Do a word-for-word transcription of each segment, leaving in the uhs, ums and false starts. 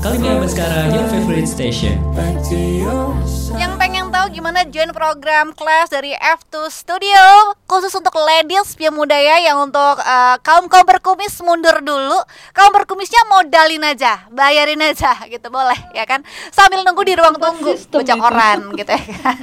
Kalimia Baskara, your favorite station. Yang pengen tahu gimana join program kelas dari F two Studio khusus untuk ladies Pia Muda ya, yang untuk uh, kaum-kaum berkumis mundur dulu. Kaum berkumisnya modalin aja, bayarin aja gitu, boleh ya kan, sambil nunggu di ruang tunggu baca koran gitu ya kan.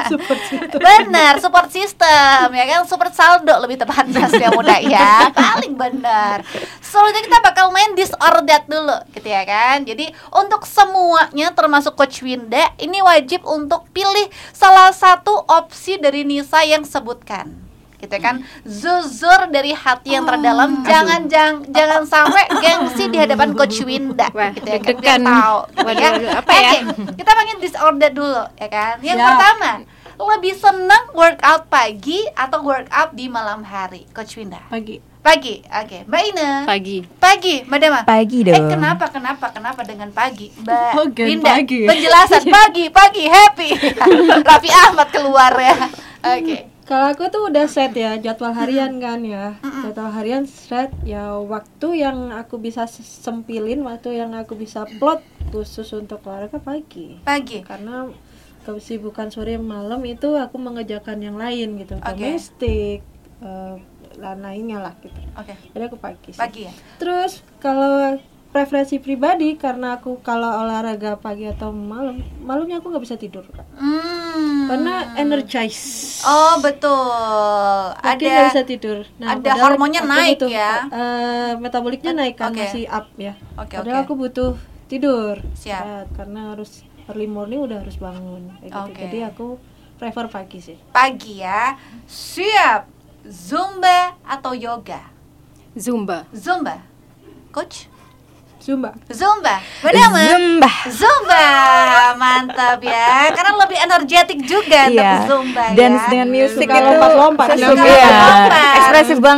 Benar, support system ya kan, support saldo lebih tepatnya Pia Muda ya, paling benar. Selanjutnya kita bakal main this or that dulu gitu ya kan. Jadi untuk semuanya termasuk Coach Winda ini wajib untuk pilih salah satu opsi dari Nisa yang sebutkan, gitu kan. Zuzur dari hati yang terdalam, oh, jangan jang, jangan sampai gengsi di hadapan Coach Winda, gitu ya kan. Biar tahu, gitu ya. Apa ya? Oke, kita panggil disorder dulu, ya kan. Yang ya. Pertama, lebih senang workout pagi atau workout di malam hari, Coach Winda? Pagi. Pagi, oke. Okay. Mbak Ina? Pagi. Pagi, Mbak Dama? Pagi dong. Eh kenapa, kenapa, kenapa dengan pagi? Mbak oh, Winda, pagi. penjelasan pagi, pagi, happy. Raffi Ahmad keluar ya. Oke. Okay. Kalau aku tuh udah set ya, jadwal harian kan ya. Jadwal harian set ya, waktu yang aku bisa sempilin, waktu yang aku bisa plot khusus untuk olahraga pagi. Pagi. Karena kesibukan sore malam itu aku mengerjakan yang lain gitu. Okay. Domestik, uh, lainnya lah gitu. Oke. Okay. Jadi aku pagi sih. Pagi ya. Terus kalau preferensi pribadi, karena aku kalau olahraga pagi atau malam, malamnya aku nggak bisa tidur Kak. Hmm. Karena energize. Oh betul. Pagi ada nggak bisa tidur. Nah, ada hormonnya naik butuh, ya. Uh, metaboliknya naik kan, okay. masih up ya. Okay, padahal okay. aku butuh tidur. Siap. Nah, karena harus early morning udah harus bangun. Kayak gitu. Okay. Jadi aku prefer pagi sih. Pagi ya. Siap. Zumba atau yoga? Zumba. Zumba. Coach? Zumba. Zumba. Bagaimana? Zumba. Zumba. Mantap ya. Karena lebih energetik juga iya. untuk Zumba. Dance ya. dengan musik Suka itu lompat-lompat. Suka lompat. Ekspresif banget.